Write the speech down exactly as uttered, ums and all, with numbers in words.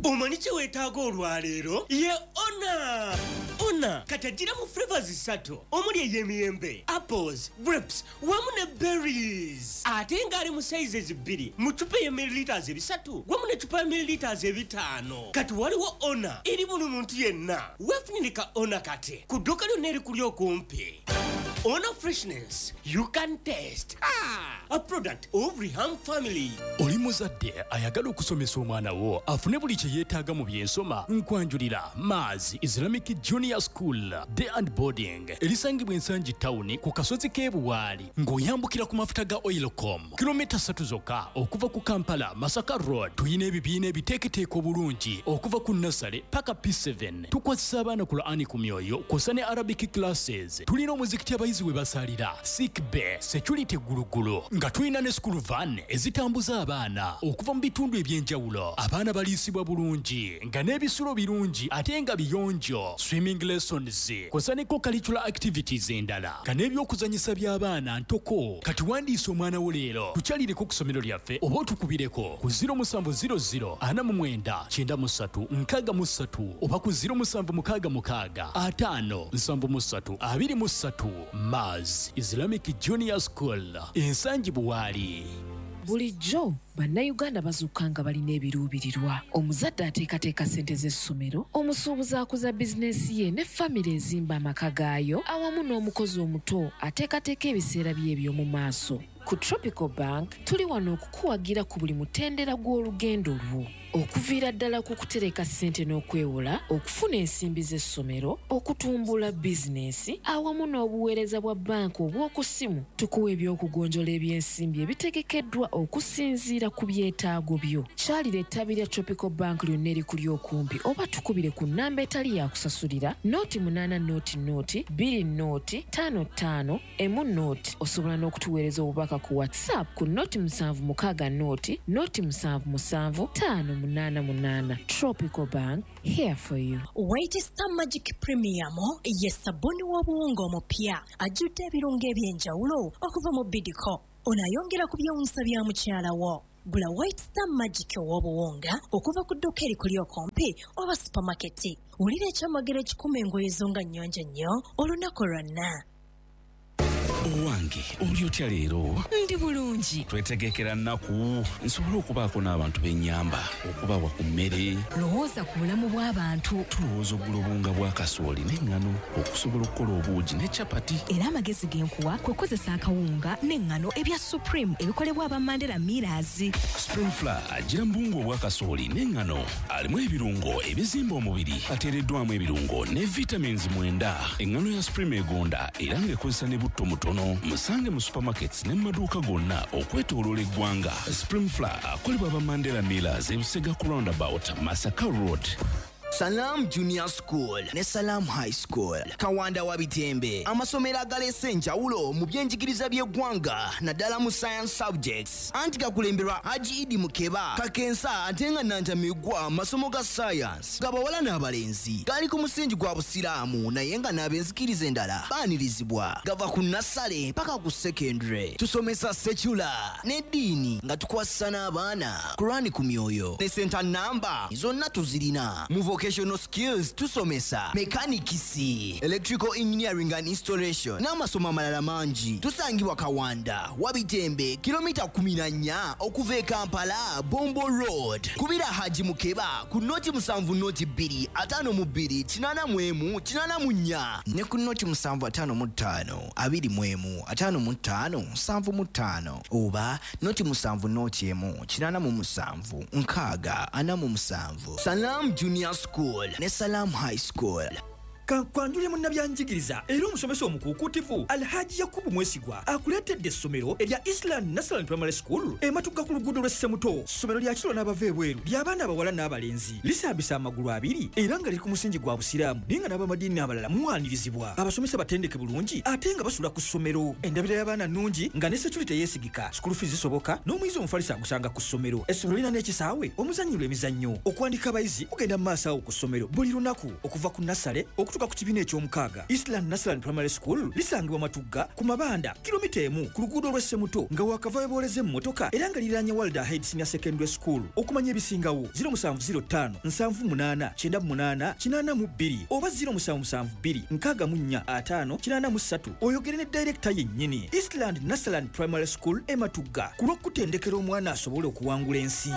Omanyi kye weetaaga olwaleero ye Ona. Ona katagira mu flavors ssatu omuli ey'emiyembe, apples, grapes wamu ne berries. Ate ng'ali mu sizes bbiri mu cupa ya milliliters ebisatu wamu ne cupa ya milliliters ebitaano. Kati waliwo Ona eri buli muntu yenna. Weefunirika Ona kati ku dduuka lyonna erikuli okumpi. Ona freshness you can taste. Ah, a product of Riham family. Oli muzadde ayagala okusomesa omwana wo afune buli kye yeetaaga mu byensoma nkwanjulira Maz Islamic Junior School Day and Boarding erisangibwa ensangi town ku kasozi k'ebuwaali ng'oyambukira ku mafuta ga Oilcom kilomita ssatu zokka okuva ku Kampala Masaka Road. Tuyina ebibiina ebiteeketeeka obulungi okuva ku Nasale paka P seven. Tukwasisa abaana ku Qur'ani ku myoyo kw'ossa ne Arabic classes. Tulina omuzikiti abayizi we basalira sick bay security gulugulu nga tulina ne school van ezitambuza abaana okuva mu bitundu ebyenjawulo. Abaana baliisibwa bulungi nga n'ebisulo birungi ate nga biyonjo. Swimming lessons kw'ossa ne co-curricular activities endala nga n'ebyokuzanyisa by'abaana ntoko. Kati wandiisa omwana wo leero tukyalireko ku ssomero lyaffe oba otukubireko ku zero seven zero zero ana mu mwenda kyenda mu ssatu nkaaga mu ssatu oba ku zero seven mukaaga mukaaga ataano nsanvu mu ssatu abiri mu ssatu. Maz Islamic Junior School ensangi buwaali. Bulijjo bannayuganda bazuuka nga balina ebiruubirirwa. Omuzadde ateekateeka ssente z'essomero, omusuubuzi akuza bizinensi ye ne famire ezimba amaka gaayo awamu n'omukozi omuto ateekateeka ebiseera bye eby'omu maaso. Ku Tropical Bank tuli wano okukuwagira ku buli mutendera gw'olugendo lwo. Okuviira ddala ku kutereka ssente n'okwewola, okufuna ensimbi z'essomero, okutumbula bizinensi awamu n'obuweereza bwa banka obw'oku ssimu. Tukuwa ebyokugonjola eby'ensimbi ebitegekeddwa okusinziira ku byetaago byo. Kyalira ettabi lya Tropical Bank lyonna erikuli okumpi oba tukubire ku nnamba etali ya kusasulira nooti munaana nooti nooti bbiri nooti ttaano ttaano emu nooti. Osobola n'okutuweereza obubaka ku WhatsApp ku nooti musanvu mukaaga nooti nooti musanvu musanvu ttaano munaana munaana. Tropical Bank, here for you. White Star Magic Premium ye sabuni w'obuwunga omupya ajjudde ebirungo eby'enjawulo okuva mu Bidco. Onayongera ku byewuunyisa bya mukyala wo. Gula White Star Magic w'obuwunga okuva ku dduuka erikuli okumpi oba supermarket. Wulira ekyamagero ekikuma engoye zo nga nnyonjo nnyo olunaku lwonna. Owange oli otya leero? Ndi bulungi. Twetegekera nnaku nsobola okubaako n'abantu b'ennyamba okubawa ku mmere. Lowooza ku bulamu bw'abantu. Tulowooza ogula obunga bwa kasooli n'eŋŋano okusobola okukola obuugi ne capati. Era amagezi genkuwa kwe kozesa akawunga n'eŋŋano ebya Supreme ebikolebwa aba Mandela Millers. Spring Flour agira mbungu obwa kasooli n'eŋŋano alimu ebirungo ebizimba omubiri ateereddwamu ebirungo ne vitamins mwenda. Eŋŋano ya Supreme egonda era ng'ekozesa ne butto mutono. Musange mu supermarkets ne maduuka gonna okwetooloola eggwanga. Spring Flour akolebwa aba Mandela Millers e Busega ku roundabout Masaka Road. Salam Junior School ne Salam High School Kawanda wa Bitembe amasomero agalese enjawulo mu byenjigiriza by'eggwanga naddala mu science subjects. Anti gakulemberwa Haji Idi Mukeba Kakensa ate nga Nantamigwa masomo ga science gabawala n'abalenzi gali ku musingi gwa busiraamu naye nga n'abenzikiriza endala baanirizibwa gava ku nasale paka ku secondary. Tusomesa secular n'eddiini nga tukwasisa n'abaana Qur'ani ku myoyo ne center number zonna tuzirina. Mu vocational skills tusomesa mechanicisi, electrical engineering and installation n'amasomo amalala mangi. Tusangibwa Kawanda wa Bitembe kilomita kumi na nnya okuva e Kampala Bombo Road. Kubira Haji Mukeba ku noti musanvu noti bbiri ataano mu bbiri kinaana mu emu kinaana mu nnya ne ku noti musanvu ataano mu ttaano abiri mu emu ataano mu ttaano nsanvu mu ttaano oba noti musanvu noti emu kinaana mu musanvu nkaaga ana mu musanvu. Salam Junior School ne Salam High School. Kankwanjule munnabyanjigiriza era omusomesa omukuukutivu Alhaji Yakubu Mwesigwa akuleetedde essomero erya Island National Primary School ematuka ku luguudo lwa Ssemuto. Ssomero lya kilo n'abava ebweru ly'abaana abawala n'abalenzi lisambisa amagulu abiri era nga liri ku musingi gwa busiraamu naye nga n'abamadiini abalala muwaanirizibwa. Abasomesa batendeke bulungi ate nga basula ku ssomero. Endabira y'abaana nnungi nga ne security yeesigika. School fees zisoboka n'omuyizi omufalisa agusanga ku ssomero. Essomero lirina n'ekisaawe omuzannyirwa emizannyo. Okuwandika abayizi kugenda mu maaso awo ku ssomero buli lunaku okuva ku nasale okutu n'otuuka ku kibiina eky'omukaaga. Eastland Nasaland Primary School lisangibwa Matugga ku Mabanda kilomita emu ku luguudo lw'e Ssemuto nga wakava weebooleza emmotoka era nga liraanye Walder Head Senior Secondary School. Okumanya ebisingawo zero seven zero five seven eight nine nine eight eight two oba zero seven seven two six four five eight three oyogere ne director yennyini. Eastland Nasaland Primary School e Matugga ku lw'okutendekera omwana asobole okuwangula ensi.